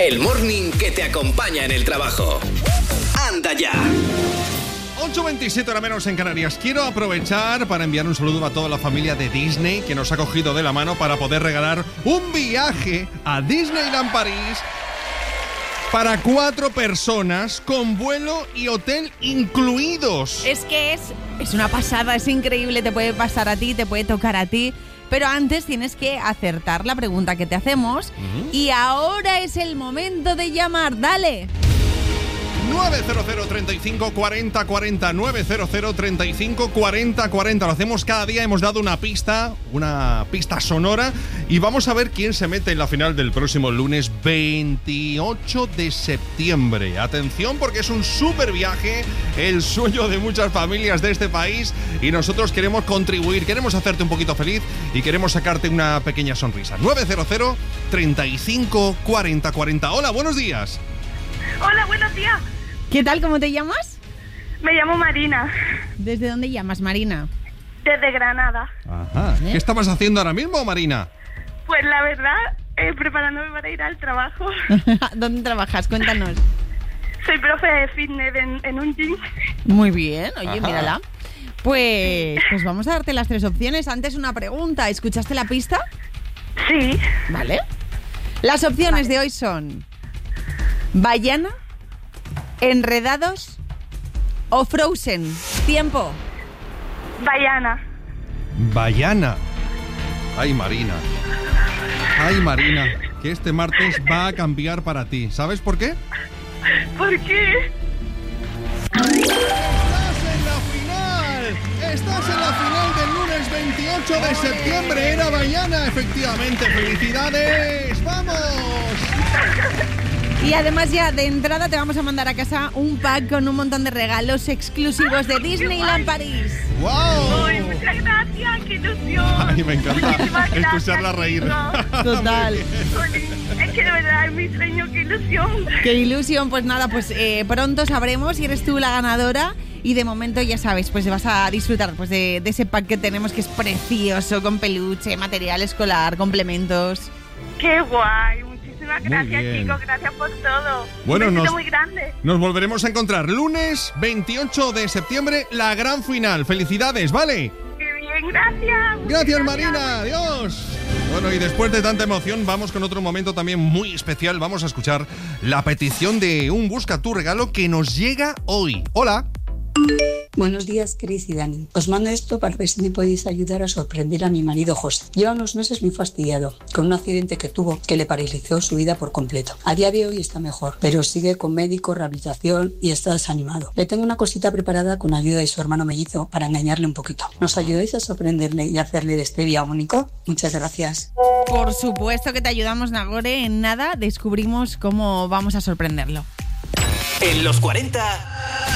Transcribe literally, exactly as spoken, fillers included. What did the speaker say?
El morning que te acompaña en el trabajo. Anda ya. ocho veintisiete hora menos en Canarias. Quiero aprovechar para enviar un saludo a toda la familia de Disney que nos ha cogido de la mano para poder regalar un viaje a Disneyland París para cuatro personas con vuelo y hotel incluidos. Es que es, es una pasada, es increíble, te puede pasar a ti, te puede tocar a ti. Pero antes tienes que acertar la pregunta que te hacemos. Uh-huh. Y ahora es el momento de llamar. ¡Dale! nueve cero cero, treinta y cinco, cuarenta, cuarenta, nueve cero cero, treinta y cinco, cuarenta, cuarenta. Lo hacemos cada día, hemos dado una pista, una pista sonora y vamos a ver quién se mete en la final del próximo lunes veintiocho de septiembre. Atención porque es un súper viaje, el sueño de muchas familias de este país y nosotros queremos contribuir, queremos hacerte un poquito feliz y queremos sacarte una pequeña sonrisa. nueve cero cero, treinta y cinco, cuarenta, cuarenta. Hola, buenos días. Hola, buenos días. ¿Qué tal? ¿Cómo te llamas? Me llamo Marina. ¿Desde dónde llamas, Marina? Desde Granada. Ajá. ¿Eh? ¿Qué estabas haciendo ahora mismo, Marina? Pues la verdad, eh, preparándome para ir al trabajo. ¿Dónde trabajas? Cuéntanos. Soy profe de fitness en, en un gym. Muy bien, oye, Ajá. Mírala. Pues, pues vamos a darte las tres opciones. Antes una pregunta, ¿escuchaste la pista? Sí. Vale. Las opciones vale. de hoy son Baiana, Enredados o Frozen. Tiempo. Baiana. Baiana. Ay, Marina. Ay, Marina. Que este martes va a cambiar para ti. ¿Sabes por qué? ¿Por qué? ¡Estás en la final! ¡Estás en la final del lunes veintiocho de septiembre! Era Baiana, efectivamente. ¡Felicidades! ¡Vamos! Y además ya de entrada te vamos a mandar a casa un pack con un montón de regalos exclusivos de Disneyland París. ¡Wow! ¡Ay, muchas gracias! ¡Qué ilusión! Ay, me encanta escucharla reír. Total. Es que de verdad es mi sueño, qué ilusión. Qué ilusión, pues nada, pues eh, pronto sabremos si eres tú la ganadora. Y de momento ya sabes, pues vas a disfrutar pues, de, de ese pack que tenemos que es precioso, con peluche, material escolar, complementos. ¡Qué guay! Muchísimas gracias, chicos. Gracias por todo. Bueno, un nos, muy grande. Nos volveremos a encontrar lunes veintiocho de septiembre, la gran final. ¡Felicidades, vale! ¡Qué bien! Gracias. Gracias, Marina. Adiós. Bueno, y después de tanta emoción, vamos con otro momento también muy especial. Vamos a escuchar la petición de un Busca tu regalo que nos llega hoy. Hola. Buenos días, Cris y Dani. Os mando esto para ver si me podéis ayudar a sorprender a mi marido José. Lleva unos meses muy fastidiado, con un accidente que tuvo que le paralizó su vida por completo. A día de hoy está mejor, pero sigue con médico, rehabilitación y está desanimado. Le tengo una cosita preparada con ayuda de su hermano mellizo para engañarle un poquito. ¿Nos ayudáis a sorprenderle y hacerle de este día único? Muchas gracias. Por supuesto que te ayudamos, Nagore. En nada descubrimos cómo vamos a sorprenderlo. En los cuarenta...